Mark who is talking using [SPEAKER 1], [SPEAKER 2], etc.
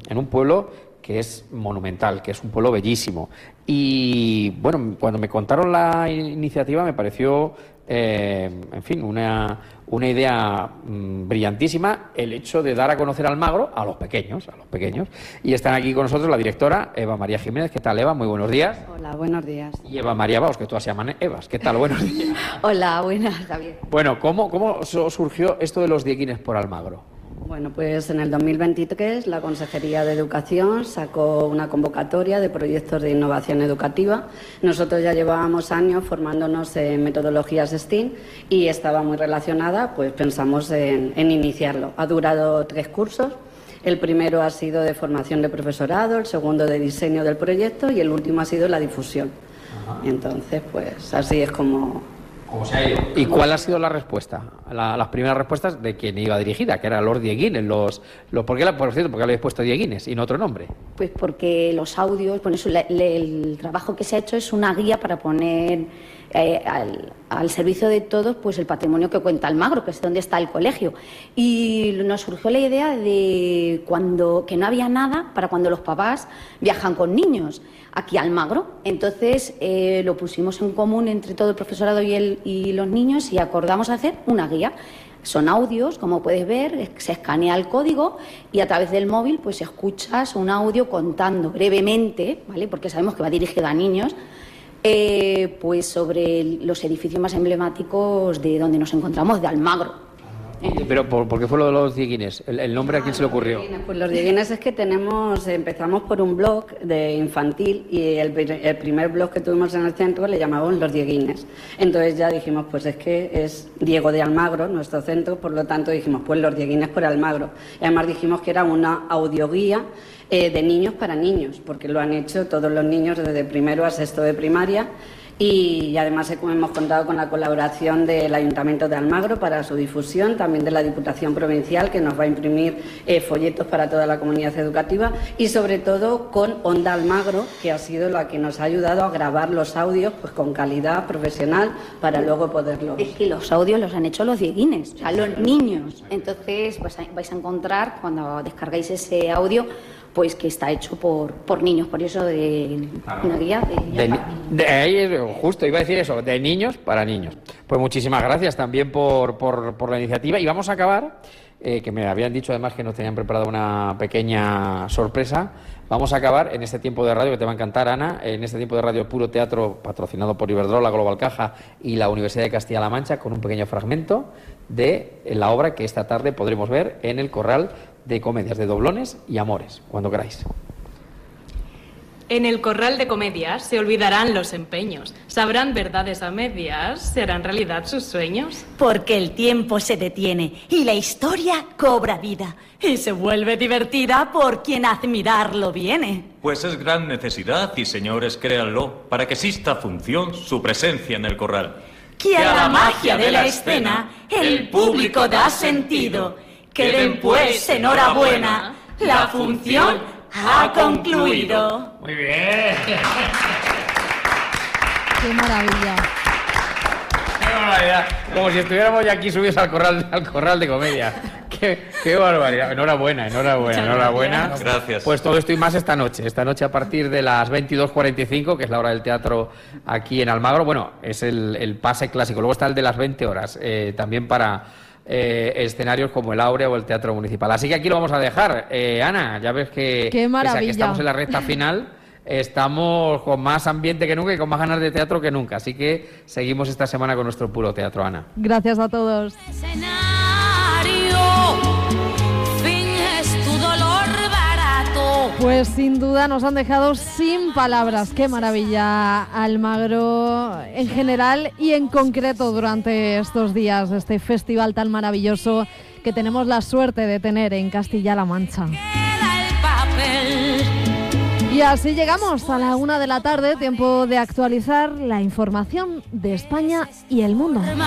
[SPEAKER 1] un pueblo que es monumental, que es un pueblo bellísimo. Y bueno, cuando me contaron la iniciativa me pareció, en fin, una idea brillantísima, el hecho de dar a conocer Almagro a los pequeños. Y están aquí con nosotros la directora Eva María Jiménez. ¿Qué tal, Eva? Muy buenos días.
[SPEAKER 2] Hola, buenos días.
[SPEAKER 1] Y Eva María Baos, que todas se llaman Evas. ¿Qué tal? Buenos días.
[SPEAKER 2] Hola, buenas, Javier.
[SPEAKER 1] Bueno, ¿cómo surgió esto de los dieguines por Almagro?
[SPEAKER 2] Bueno, pues en el 2023 la Consejería de Educación sacó una convocatoria de proyectos de innovación educativa. Nosotros ya llevábamos años formándonos en metodologías STEAM y estaba muy relacionada, pues pensamos en iniciarlo. Ha durado 3 cursos. El primero ha sido de formación de profesorado, el segundo de diseño del proyecto y el último ha sido la difusión. Ajá. Entonces, pues así es como se ha ido.
[SPEAKER 1] ¿Y cuál ha sido la respuesta? Las primeras respuestas de quien iba dirigida, que era los dieguines. ¿Por qué le habéis puesto dieguines y no otro nombre?
[SPEAKER 3] Pues porque los audios, por eso el trabajo que se ha hecho es una guía para poner al servicio de todos pues el patrimonio que cuenta Almagro, que es donde está el colegio. Y nos surgió la idea de que no había nada para cuando los papás viajan con niños aquí a Almagro. Entonces lo pusimos en común entre todo el profesorado y los niños y acordamos hacer una guía. Son audios, como puedes ver, se escanea el código y a través del móvil pues escuchas un audio contando brevemente, ¿vale? Porque sabemos que va dirigido a niños, pues sobre los edificios más emblemáticos de donde nos encontramos, de Almagro.
[SPEAKER 1] Pero ¿por qué fue lo de los dieguines? ¿El nombre a quién se le ocurrió?
[SPEAKER 2] Pues los dieguines es que empezamos por un blog de infantil y el primer blog que tuvimos en el centro le llamábamos los dieguines. Entonces ya dijimos, pues es que es Diego de Almagro, nuestro centro, por lo tanto dijimos, pues los dieguines por Almagro. Y además dijimos que era una audioguía de niños para niños, porque lo han hecho todos los niños desde primero a sexto de primaria. Y además hemos contado con la colaboración del Ayuntamiento de Almagro para su difusión, también de la Diputación Provincial, que nos va a imprimir folletos para toda la comunidad educativa, y sobre todo con Onda Almagro, que ha sido la que nos ha ayudado a grabar los audios pues con calidad profesional para luego poderlos...
[SPEAKER 3] Es que los audios los han hecho los dieguines, o sea, los niños. Entonces pues, vais a encontrar, cuando descargáis ese audio, pues que está hecho por niños, por eso de una guía
[SPEAKER 1] justo iba a decir eso, de niños para niños. Pues muchísimas gracias también por la iniciativa y vamos a acabar, que me habían dicho además que nos tenían preparado una pequeña sorpresa. Vamos a acabar en este tiempo de radio que te va a encantar, Ana, en este tiempo de radio Puro Teatro, patrocinado por Iberdrola, Global Caja y la Universidad de Castilla-La Mancha, con un pequeño fragmento de la obra que esta tarde podremos ver en el Corral de Comedias de Doblones y Amores, cuando queráis.
[SPEAKER 4] En el Corral de Comedias se olvidarán los empeños, sabrán verdades a medias, se harán realidad sus sueños.
[SPEAKER 5] Porque el tiempo se detiene y la historia cobra vida y se vuelve divertida por quien a admirarlo viene.
[SPEAKER 6] Pues es gran necesidad, y señores, créanlo, para que exista función su presencia en el corral.
[SPEAKER 5] Que a la magia de la escena el público da sentido. Queden pues enhorabuena, la función ha concluido.
[SPEAKER 1] Muy bien.
[SPEAKER 7] Qué maravilla.
[SPEAKER 1] Qué barbaridad. Como si estuviéramos ya aquí subidos al corral de comedia. Qué barbaridad. Enhorabuena.
[SPEAKER 6] Gracias.
[SPEAKER 1] Pues todo esto y más esta noche. Esta noche a partir de las 22:45, que es la hora del teatro aquí en Almagro. Bueno, es el pase clásico. Luego está el de las 20 horas, también para escenarios como el Áurea o el Teatro Municipal. Así que aquí lo vamos a dejar. Ana, ya ves que,
[SPEAKER 7] ¡qué maravilla!
[SPEAKER 1] Que estamos en la recta final, estamos con más ambiente que nunca y con más ganas de teatro que nunca. Así que seguimos esta semana con nuestro Puro Teatro, Ana.
[SPEAKER 7] Gracias a todos. Pues sin duda nos han dejado sin palabras. Qué maravilla Almagro en general y en concreto durante estos días, este festival tan maravilloso que tenemos la suerte de tener en Castilla-La Mancha. Y así llegamos a la 1 de la tarde, tiempo de actualizar la información de España y el mundo.